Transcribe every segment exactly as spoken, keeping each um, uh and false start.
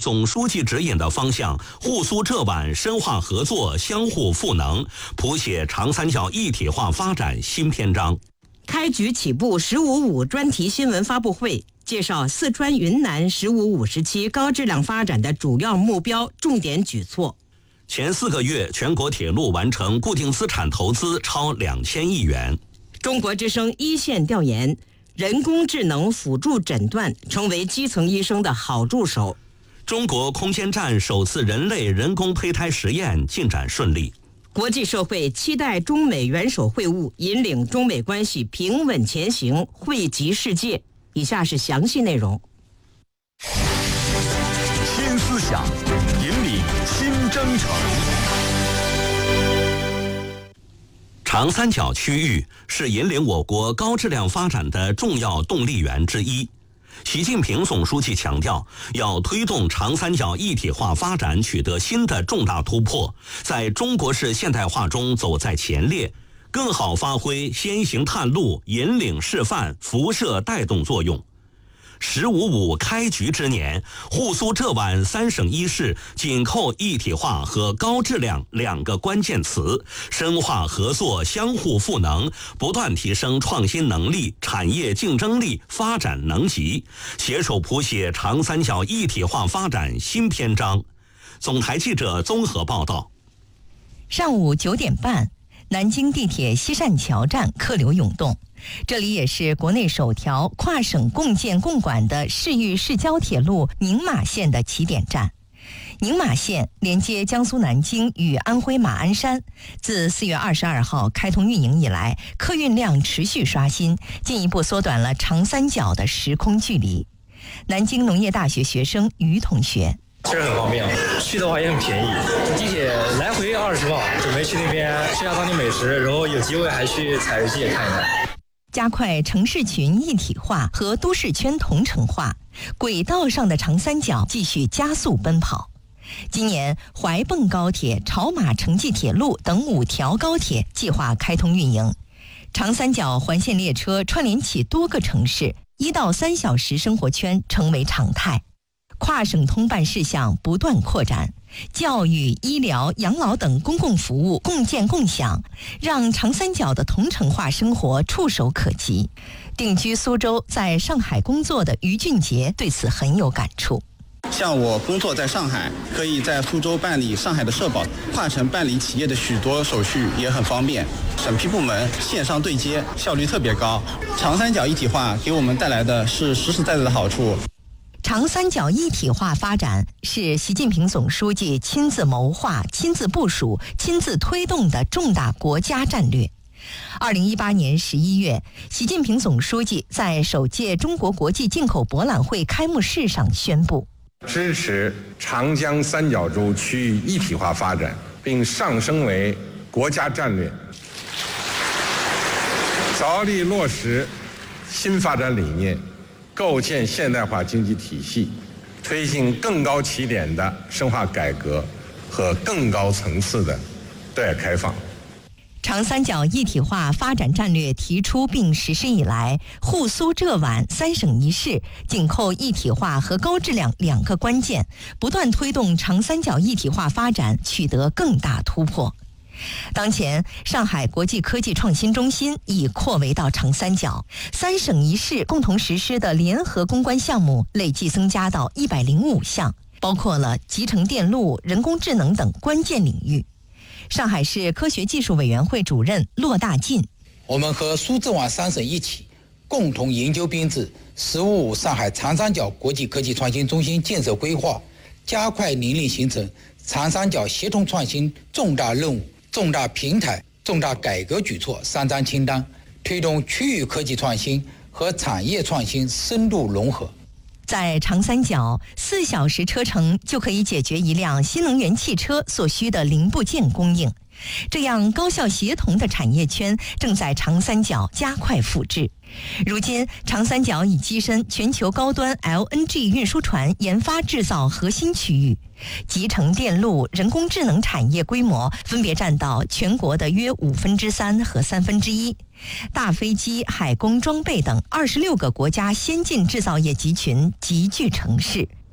总书记指引的方向，沪苏浙皖深化合作，相互赋能，谱写长三角一体化发展新篇章。 开局起步“十五五”专题新闻发布会，介绍四川、云南“十五五”时期高质量发展的主要目标、重点举措。 前四个月，全国铁路完成固定资产投资超两千亿元。 中国之声一线调研，人工智能辅助诊断成为基层医生的好助手。 中国空间站首次人类人工胚胎实验进展顺利。 国际社会期待中美元首会晤，引领中美关系平稳前行，惠及世界。以下是详细内容。 新思想，引领新征程。 长三角区域是引领我国高质量发展的重要动力源之一。习近平总书记强调，要推动长三角一体化发展取得新的重大突破，在中国式现代化中走在前列，更好发挥先行探路、引领示范、辐射带动作用。十五五开局之年，沪苏浙皖三省一市紧扣一体化和高质量两个关键词，深化合作，相互赋能，不断提升创新能力、产业竞争力、发展能级，携手谱写长三角一体化发展新篇章。总台记者综合报道。 上午九点半，南京地铁西善桥站客流涌动。这里也是国内首条跨省共建共管的市域市郊铁路宁马线的起点站。宁马线连接江苏南京与安徽马鞍山，自四月二十二号开通运营以来，客运量持续刷新，进一步缩短了长三角的时空距离。南京农业大学学生于同学。 其实很方便，去的话也很便宜，地铁来回二十磅，准备去那边吃下当地美食，然后有机会还去采石界看一看。 加快城市群一体化和都市圈同城化，轨道上的长三角继续加速奔跑。今年怀蚌高铁、潮马城际铁路等五条高铁计划开通运营，长三角环线列车串联起多个城市，一到三小时生活圈成为常态。跨省通办事项不断扩展，教育、医疗、养老等公共服务共建共享，让长三角的同城化生活触手可及。定居苏州，在上海工作的于俊杰对此很有感触。 像我工作在上海，可以在苏州办理上海的社保，跨城办理企业的许多手续也很方便。审批部门线上对接，效率特别高。长三角一体化给我们带来的是实实在在的好处。 长三角一体化发展是习近平总书记亲自谋划、亲自部署、亲自推动的重大国家战略。二零一八年十一月，习近平总书记在首届中国国际进口博览会开幕式上宣布， 支持长江三角洲区域一体化发展，并上升为国家战略，着力落实新发展理念，构建现代化经济体系，推进更高起点的深化改革和更高层次的对外开放。 长三角一体化发展战略提出并实施以来，沪苏浙皖三省一市紧扣一体化和高质量两个关键，不断推动长三角一体化发展取得更大突破。当前，上海国际科技创新中心已扩围到长三角，三省一市共同实施的联合攻关项目累计增加到一百零五项，包括了集成电路、人工智能等关键领域。上海市科学技术委员会主任骆大进： 我们和苏浙皖三省一起，共同研究编制“十五五”上海长三角国际科技创新中心建设规划，加快拟定形成长三角协同创新重大任务、重大平台、重大改革举措三张清单，推动区域科技创新和产业创新深度融合。 在长三角，四小时车程就可以解决一辆新能源汽车所需的零部件供应。这样高效协同的产业圈正在长三角加快复制。如今，长三角已跻身全球高端 L N G 运输船研发制造核心区域，集成电路、人工智能产业规模分别占到全国的约五分之三和三分之一。大飞机、海工装备等二十六个国家先进制造业集群集聚城市。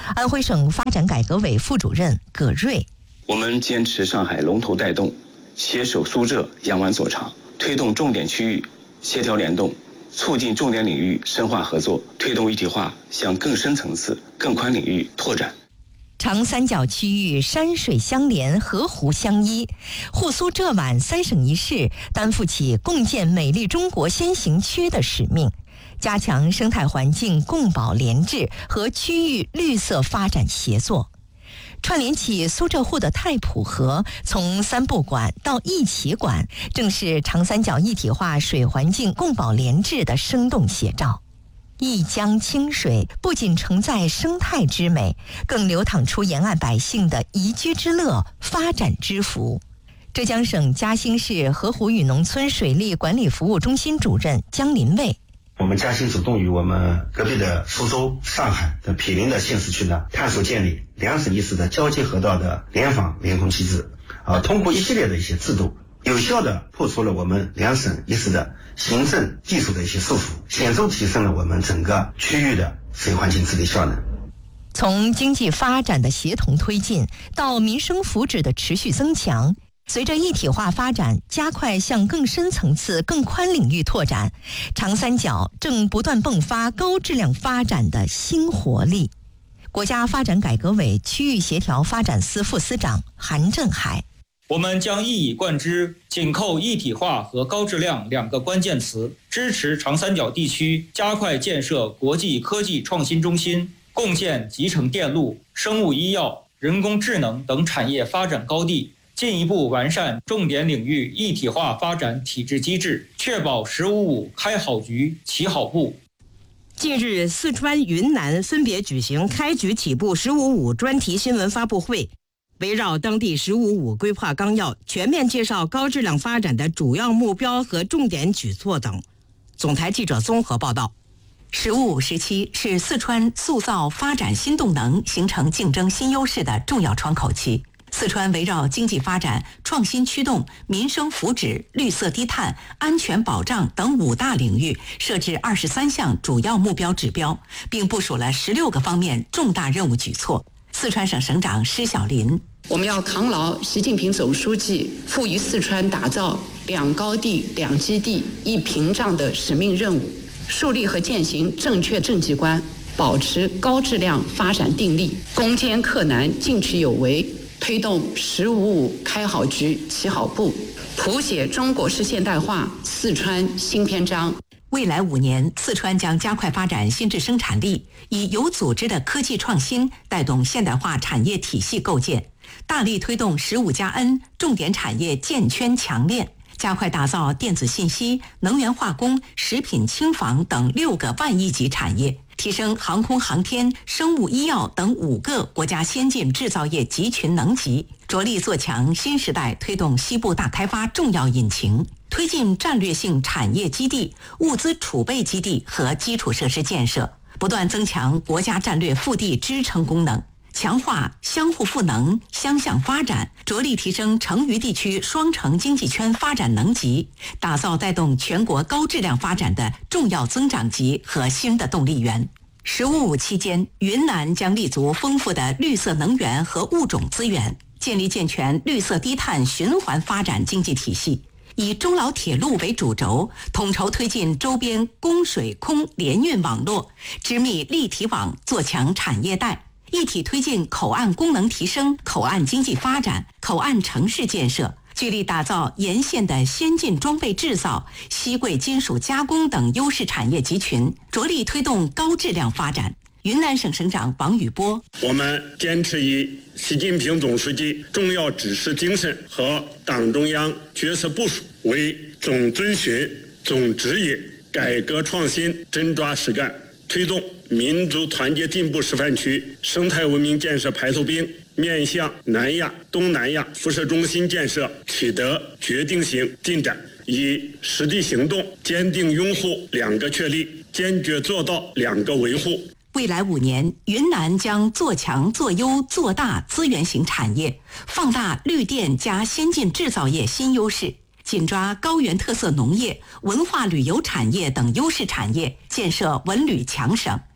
安徽省发展改革委副主任葛瑞， 我们坚持上海龙头带动，携手苏浙扬湾所长，推动重点区域协调联动，促进重点领域深化合作，推动一体化向更深层次、更宽领域拓展。 长三角区域山水相连，河湖相依，沪苏浙皖三省一市担负起共建美丽中国先行区的使命，加强生态环境共保联治和区域绿色发展协作，串联起苏浙沪的太浦河，从三不管到一起管，正是长三角一体化水环境共保联治的生动写照。一江清水不仅承载生态之美，更流淌出沿岸百姓的宜居之乐、发展之福。浙江省嘉兴市河湖与农村水利管理服务中心主任江林卫， 我们嘉兴主动与我们隔壁的苏州、上海的毗邻的县市区呢，探索建立两省一市的交接河道的联防联控机制，啊，通过一系列的一些制度，有效地破除了我们两省一市的行政技术的一些束缚，显著提升了我们整个区域的水环境治理效能。 从经济发展的协同推进到民生福祉的持续增强，随着一体化发展加快向更深层次、更宽领域拓展，长三角正不断迸发高质量发展的新活力。国家发展改革委区域协调发展司副司长韩振海， 我们将一以贯之，紧扣一体化和高质量两个关键词，支持长三角地区加快建设国际科技创新中心，共建集成电路、生物医药、人工智能等产业发展高地，进一步完善重点领域一体化发展体制机制，确保“十五五”开好局、起好步。 近日，四川、云南分别举行开局起步“十五五”专题新闻发布会，围绕当地“十五五”规划纲要，全面介绍高质量发展的主要目标和重点举措等。总台记者综合报道。 十五五时期是四川塑造发展新动能、形成竞争新优势的重要窗口期。四川围绕经济发展、创新驱动、民生福祉、绿色低碳、安全保障等五大领域设置二十三项主要目标指标，并部署了十六个方面重大任务举措。四川省省长施小林， 我们要扛牢习近平总书记赋予四川打造两高地、两基地、一屏障的使命任务，树立和践行正确政绩观，保持高质量发展定力，攻坚克难，进取有为，推动“十五五”开好局、起好步，谱写中国式现代化四川新篇章。 未来五年，四川将加快发展新质生产力，以有组织的科技创新带动现代化产业体系构建，大力推动“十五加 N” 重点产业建圈强链，加快打造电子信息、能源化工、食品轻纺等六个万亿级产业，提升航空航天、生物医药等五个国家先进制造业集群能级，着力做强新时代推动西部大开发重要引擎，推进战略性产业基地、物资储备基地和基础设施建设，不断增强国家战略腹地支撑功能，强化相互赋能、相向发展，着力提升成渝地区双城经济圈发展能级，打造带动全国高质量发展的重要增长极和新的动力源。十五五期间，云南将立足丰富的绿色能源和物种资源，建立健全绿色低碳循环发展经济体系，以中老铁路为主轴，统筹推进周边供水空联运网络，织密立体网，做强产业带，一体推进口岸功能提升、口岸经济发展、口岸城市建设，聚力打造沿线的先进装备制造、稀贵金属加工等优势产业集群，着力推动高质量发展。云南省省长王宇波， 我们坚持以习近平总书记重要指示精神和党中央决策部署为总遵循、总指引，改革创新真抓实干，推动民族团结进步示范区生态文明建设排头兵面向南亚、东南亚辐射中心建设取得决定性进展，以实地行动坚定拥护两个确立，坚决做到两个维护。 未来五年，云南将做强、做优、做大资源型产业，放大绿电加先进制造业新优势，紧抓高原特色农业、文化旅游产业等优势产业，建设文旅强省，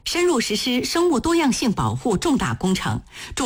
深入实施生物多样性保护重大工程，助